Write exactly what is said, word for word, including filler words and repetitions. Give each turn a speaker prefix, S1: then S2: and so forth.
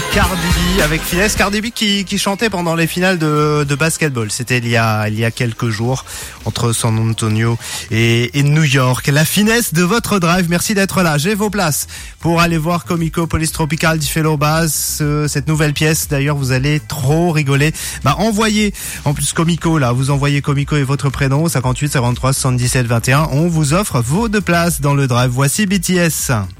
S1: Cardi B avec finesse. Cardi B qui, qui chantait pendant les finales de, de basketball. C'était il y a, il y a quelques jours entre San Antonio et, et New York. La finesse de votre drive. Merci d'être là. J'ai vos places pour aller voir Comico Police Tropical d'Ifelo Bass. Euh, cette nouvelle pièce. D'ailleurs, vous allez trop rigoler. Bah, envoyez, en plus Comico, là, vous envoyez Comico et votre prénom, cinquante-huit, cinquante-trois, soixante-dix-sept, vingt et un. On vous offre vos deux places dans le drive. Voici B T S.